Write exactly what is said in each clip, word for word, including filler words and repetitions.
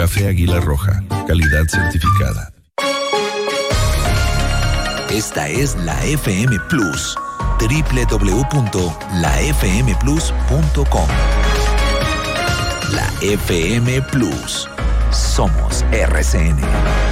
Café Águila Roja, calidad certificada. Esta es la F M Plus, doble u doble u doble u punto la f m plus punto com. La F M Plus. Somos R C N.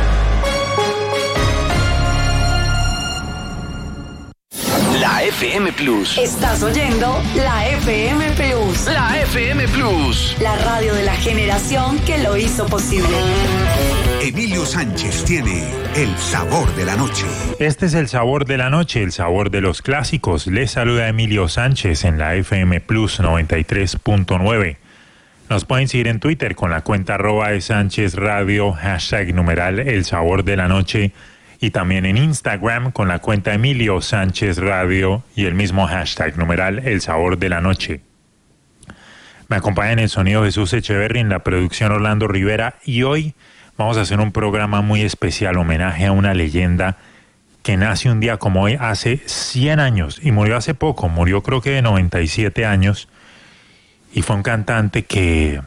La F M Plus. Estás oyendo la F M Plus. La F M Plus. La radio de la generación que lo hizo posible. Emilio Sánchez tiene el sabor de la noche. Este es el sabor de la noche, el sabor de los clásicos. Les saluda Emilio Sánchez en la F M Plus noventa y tres punto nueve. Nos pueden seguir en Twitter con la cuenta arroba de Sánchez Radio, hashtag numeral el sabor de la noche. Y también en Instagram con la cuenta Emilio Sánchez Radio y el mismo hashtag numeral el sabor de la noche. Me acompaña en el sonido Jesús Echeverry, en la producción Orlando Rivera, y hoy vamos a hacer un programa muy especial, homenaje a una leyenda que nace un día como hoy hace cien años y murió hace poco, murió creo que de noventa y siete años, y fue un cantante que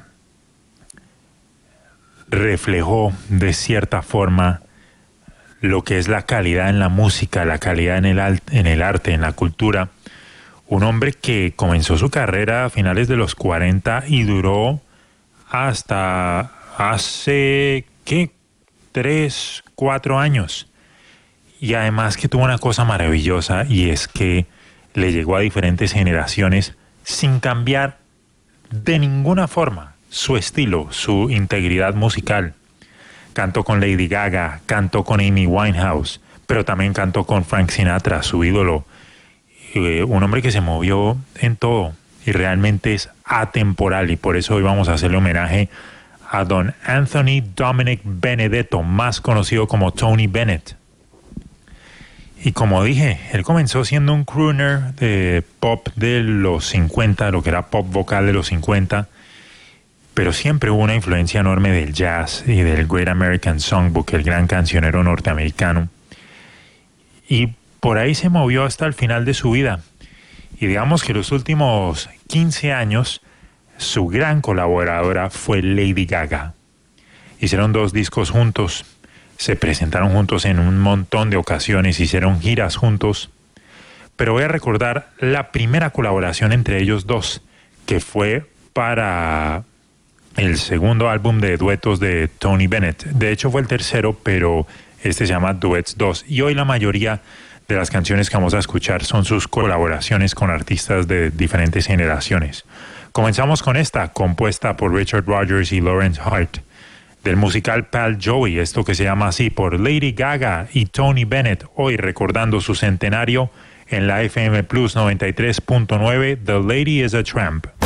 reflejó de cierta forma lo que es la calidad en la música, la calidad en el, en el arte, en la cultura. Un hombre que comenzó su carrera a finales de los cuarenta y duró hasta hace, ¿qué? Tres, cuatro años. Y además que tuvo una cosa maravillosa, y es que le llegó a diferentes generaciones sin cambiar de ninguna forma su estilo, su integridad musical. Cantó con Lady Gaga, cantó con Amy Winehouse, pero también cantó con Frank Sinatra, su ídolo. Eh, un hombre que se movió en todo y realmente es atemporal, y por eso hoy vamos a hacerle homenaje a don Anthony Dominic Benedetto, más conocido como Tony Bennett. Y como dije, él comenzó siendo un crooner de pop de los cincuenta, lo que era pop vocal de los cincuenta, pero siempre hubo una influencia enorme del jazz y del Great American Songbook, el gran cancionero norteamericano. Y por ahí se movió hasta el final de su vida. Y digamos que los últimos quince años, su gran colaboradora fue Lady Gaga. Hicieron dos discos juntos, se presentaron juntos en un montón de ocasiones, hicieron giras juntos. Pero voy a recordar la primera colaboración entre ellos dos, que fue para el segundo álbum de duetos de Tony Bennett. De hecho fue el tercero, pero este se llama Duets dos. Y hoy la mayoría de las canciones que vamos a escuchar son sus colaboraciones con artistas de diferentes generaciones. Comenzamos con esta, compuesta por Richard Rodgers y Lawrence Hart, del musical Pal Joey, esto que se llama así, por Lady Gaga y Tony Bennett, hoy recordando su centenario en la F M Plus noventa y tres punto nueve, The Lady is a Tramp.